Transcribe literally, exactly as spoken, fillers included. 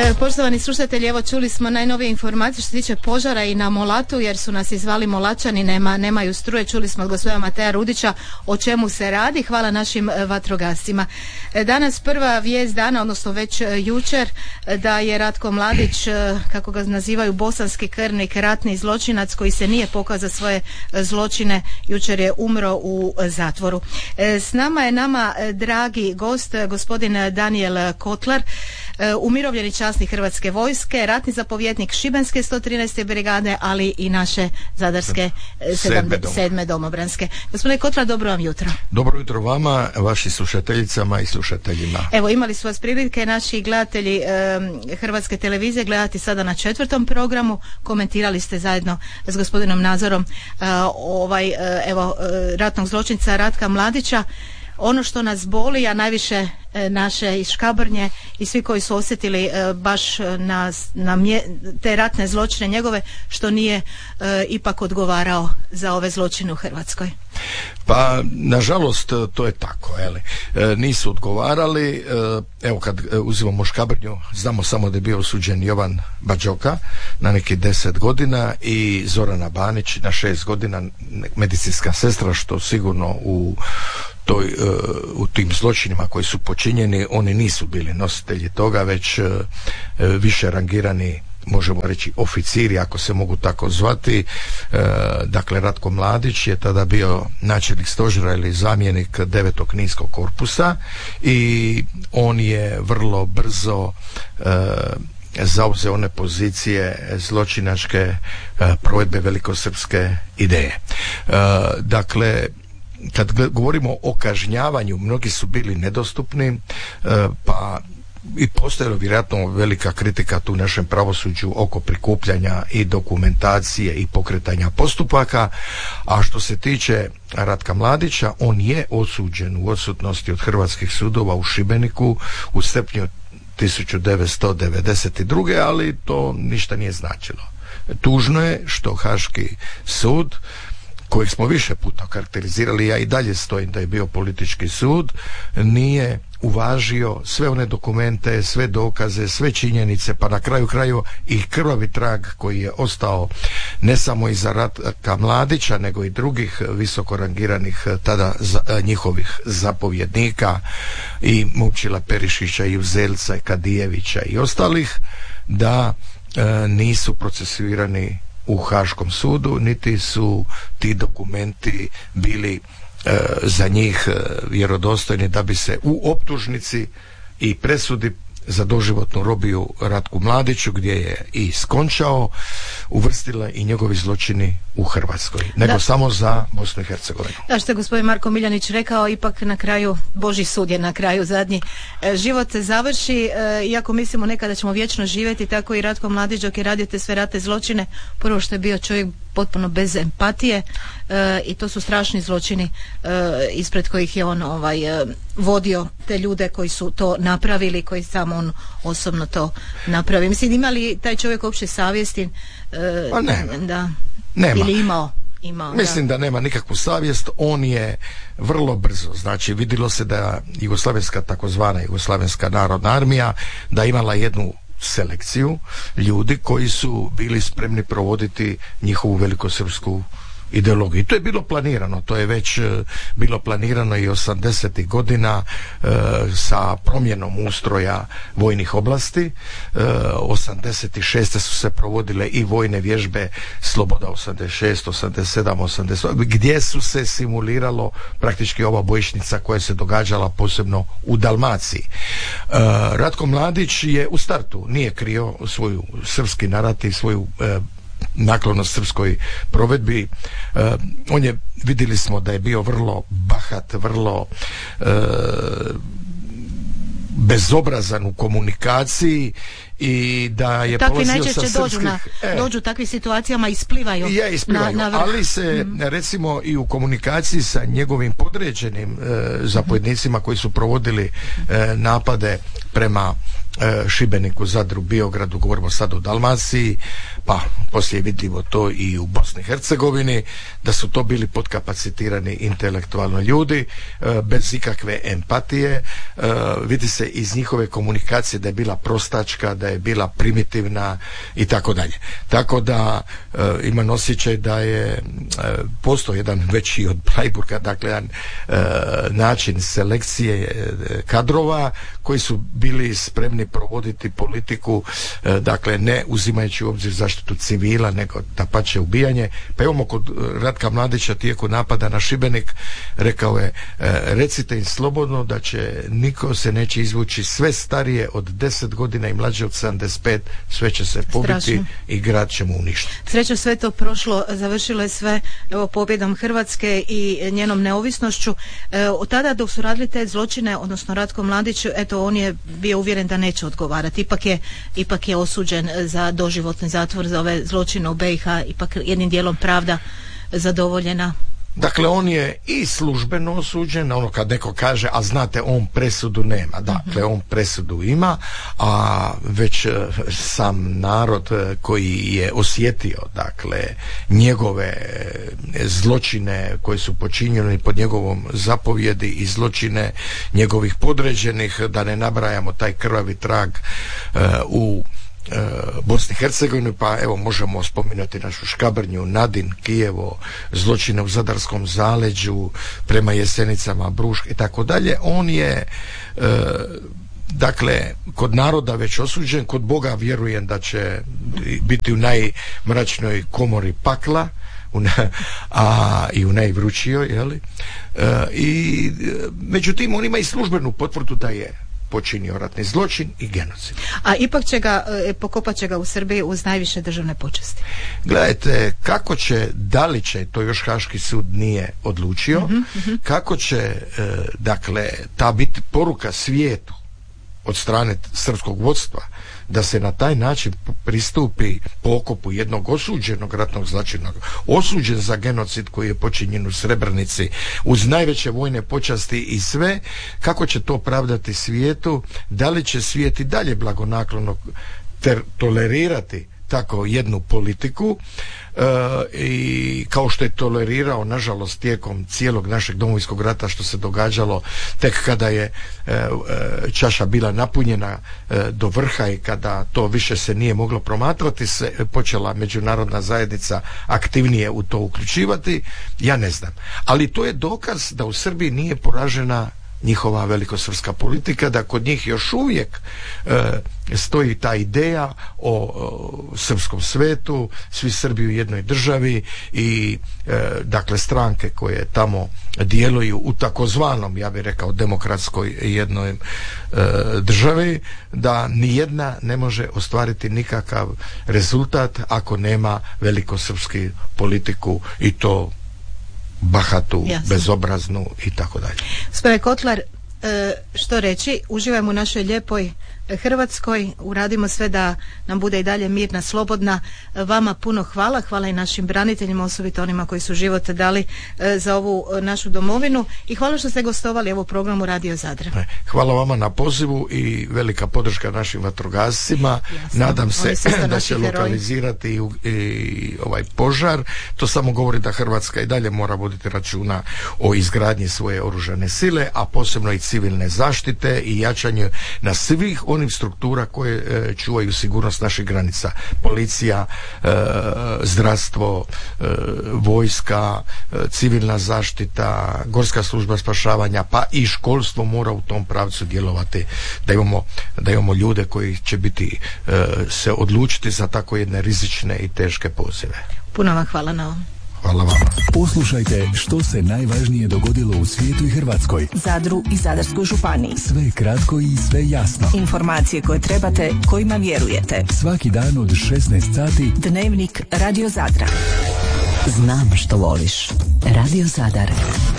Poštovani slušatelji, evo čuli smo najnovije informacije što se tiče požara i na Molatu, jer su nas izvali Molačani, nema, nemaju struje. Čuli smo od gospodina Mateja Rudića o čemu se radi. Hvala našim vatrogascima. Danas prva vijest dana, odnosno već jučer, da je Ratko Mladić, kako ga nazivaju, bosanski krvnik, ratni zločinac koji se nije pokazao svoje zločine, jučer je umro u zatvoru. S nama je nama dragi gost, gospodin Danijel Kotlar, umirovljeni časnik Hrvatske vojske, ratni zapovjednik Šibenske sto trinaeste brigade, ali i naše Zadarske sedme, sedme domobranske. Gospodine Kotlar, dobro vam jutro. Dobro jutro vama, vašim slušateljicama i slušateljima. Evo, imali su vas prilike naši gledatelji e, Hrvatske televizije gledati sada na četvrtom programu. Komentirali ste zajedno s gospodinom Nazorom e, ovaj, e, evo, e, ratnog zločinca Ratka Mladića. Ono što nas boli, a najviše e, naše iz Škabrnje i svi koji su osjetili e, baš na, na mje, te ratne zločine njegove, što nije e, ipak odgovarao za ove zločine u Hrvatskoj. Pa, nažalost, to je tako, eli. E, nisu odgovarali. E, evo, kad uzimamo Škabrnju, znamo samo da je bio osuđen Jovan Bađoka na nekih deset godina i Zorana Banić na šest godina, medicinska sestra, što sigurno u toj, u tim zločinima koji su počinjeni, oni nisu bili nositelji toga, već više rangirani, možemo reći, oficiri, ako se mogu tako zvati. Dakle, Ratko Mladić je tada bio načelnik stožera ili zamjenik devetog kninskog korpusa i on je vrlo brzo zauzeo one pozicije zločinačke provedbe velikosrpske ideje. Dakle, kad govorimo o kažnjavanju, mnogi su bili nedostupni, pa i postojala vjerojatno velika kritika tu našem pravosuđu oko prikupljanja i dokumentacije i pokretanja postupaka. A što se tiče Ratka Mladića, on je osuđen u odsutnosti od hrvatskih sudova u Šibeniku u srpnju tisuću devetsto devedeset druge. ali to ništa nije značilo. Tužno je što Haški sud, kojeg smo više puta karakterizirali, ja i dalje stojim da je bio politički sud, nije uvažio sve one dokumente, sve dokaze, sve činjenice, pa na kraju kraju i krvavi trag koji je ostao ne samo iza Ratka Mladića, nego i drugih visoko rangiranih tada za, njihovih zapovjednika i Momčila Perišića i Uzelca i Kadijevića i ostalih, da e, nisu procesuirani u Haškom sudu, niti su ti dokumenti bili e, za njih e, vjerodostojni da bi se u optužnici i presudi za doživotnu robiju Ratku Mladiću, gdje je i skončao, uvrstila i njegovi zločini u Hrvatskoj, nego da. Samo za Bosnu i Hercegovinu. Da, što je gospodin Marko Miljanić rekao, ipak na kraju Božji sud je na kraju zadnji. E, život se završi, e, iako mislimo nekada ćemo vječno živjeti, tako i Ratko Mladić dok je radio te sve ratne zločine, prvo što je bio čovjek potpuno bez empatije e, i to su strašni zločini e, ispred kojih je on ovaj, e, vodio te ljude koji su to napravili, koji samo on osobno to napravi. Mislim, ima li taj čovjek uopće savjesti? E, pa nema. Da. Nema. Ili imao? Imao, Mislim da. da nema nikakvu savjest. On je vrlo brzo, znači vidjelo se da jugoslavenska, takozvana jugoslavenska narodna armija, da imala jednu selekciju ljudi koji su bili spremni provoditi njihovu velikosrpsku ideologiju. I to je bilo planirano, to je već e, bilo planirano i osamdesetih godina e, sa promjenom ustroja vojnih oblasti. E, osamdeset šeste su se provodile i vojne vježbe Sloboda osamdeset šest, osamdeset sedam, osamdeset osam, gdje su se simuliralo praktički ova bojišnica koja se događala posebno u Dalmaciji. E, Ratko Mladić je u startu nije krio svoju srpski narativ, svoju e, naklonost srpskoj provedbi. E, on je, vidjeli smo da je bio vrlo bahat, vrlo e, bezobrazan u komunikaciji i da je takvi polazio najčešće sa dođu, srpskih... na, e, dođu takvim situacijama i isplivaju, je, isplivaju na, na ali se mm. recimo i u komunikaciji sa njegovim podređenim e, zapovjednicima koji su provodili e, napade prema Šibeniku, Zadru, Biogradu, govorimo sad o Dalmaciji, pa poslije je vidljivo to i u Bosni i Hercegovini, da su to bili podkapacitirani intelektualno ljudi, bez ikakve empatije. Vidi se iz njihove komunikacije da je bila prostačka, da je bila primitivna i tako dalje. Tako da imam osjećaj da je postoji jedan veći od Bleiburga, dakle jedan način selekcije kadrova koji su bili spremni provoditi politiku, dakle ne uzimajući u obzir zaštitu civila, nego dapače ubijanje. Pa imamo kod Ratka Mladića tijeku napada na Šibenik, rekao je, recite im slobodno da će niko se neće izvući, sve starije od deset godina i mlađe od sedamdeset pet, sve će se pobiti. Strašno. I grad ćemo uništiti. Sreća, sve to prošlo, završilo je sve evo pobjedom Hrvatske i njenom neovisnošću. E, od tada dok su radili te zločine, odnosno Ratko Mladić, eto on je bio uvjeren da neće odgovarati. Ipak je, ipak je osuđen za doživotni zatvor za ove zločine u B i H, ipak jednim dijelom pravda zadovoljena. Dakle, on je i službeno osuđen, ono kad neko kaže, a znate, on presudu nema. Dakle, on presudu ima, a već sam narod koji je osjetio, dakle, njegove zločine koje su počinjeni pod njegovom zapovjedi i zločine njegovih podređenih, da ne nabrajamo taj krvavi trag uh, u Bosni i Hercegovini, pa evo možemo spomenuti našu Škabrnju, Nadin, Kijevo, zločine u Zadarskom zaleđu, prema Jesenicama, Brušk i tako dalje. On je e, dakle kod naroda već osuđen, kod Boga vjerujem da će biti u najmračnoj komori pakla, u na, a i u najvrućijoj, jeli? E, i međutim on ima i službenu potvrdu da je počinio ratni zločin i genocid. A ipak će ga, pokopat će ga u Srbiji uz najviše državne počasti. Gledajte, kako će, da li će, to još Haški sud nije odlučio, uh-huh, uh-huh. kako će, e, dakle, ta biti poruka svijetu od strane srpskog vodstva, da se na taj način pristupi pokopu jednog osuđenog ratnog zločina, osuđen za genocid koji je počinjen u Srebrenici, uz najveće vojne počasti i sve, kako će to pravdati svijetu, da li će svijet i dalje blagonaklono ter- tolerirati tako jednu politiku, e, i kao što je tolerirao nažalost tijekom cijelog našeg Domovinskog rata, što se događalo tek kada je e, čaša bila napunjena e, do vrha i kada to više se nije moglo promatrati, se počela međunarodna zajednica aktivnije u to uključivati. Ja ne znam, ali to je dokaz da u Srbiji nije poražena njihova velikosrpska politika, da kod njih još uvijek e, stoji ta ideja o, o srpskom svetu, svi Srbi u jednoj državi i e, dakle stranke koje tamo djeluju u takozvanom, ja bih rekao, demokratskoj jednoj e, državi, da nijedna ne može ostvariti nikakav rezultat ako nema velikosrpski politiku, i to bahatu, jasno, bezobraznu i tako dalje. Gospodine Kotlar, što reći, uživajmo u našoj lijepoj Hrvatskoj, uradimo sve da nam bude i dalje mirna, slobodna. Vama puno hvala, hvala i našim braniteljima, osobito onima koji su život dali za ovu našu domovinu, i hvala što ste gostovali u programu Radio Zadra. Hvala vama na pozivu i velika podrška našim vatrogascima. Jasno. Nadam se da će heroji lokalizirati i, i ovaj požar. To samo govori da Hrvatska i dalje mora voditi računa o izgradnji svoje oružane sile, a posebno i civilne zaštite i jačanju na svih onih struktura koje e, čuvaju sigurnost naših granica. Policija, e, zdravstvo, e, vojska, e, civilna zaštita, gorska služba spašavanja, pa i školstvo mora u tom pravcu djelovati, da imamo, da imamo ljude koji će biti e, se odlučiti za tako jedne rizične i teške pozive. Puno vam hvala na ovom. Hvala vama. Poslušajte što se najvažnije dogodilo u svijetu i Hrvatskoj, Zadru i Zadarskoj županiji. Sve kratko i sve jasno. Informacije koje trebate, kojima vjerujete. Svaki dan od šesnaest sati. Dnevnik Radio Zadra. Znam što voliš. Radio Zadar.